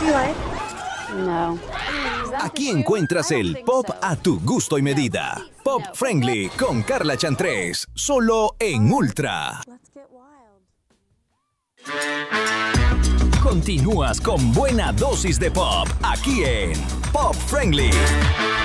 No. Aquí encuentras el pop a tu gusto y medida. Pop Friendly con Carla Chantrés, solo en Ultra. Continúas con buena dosis de pop, aquí en Pop Friendly.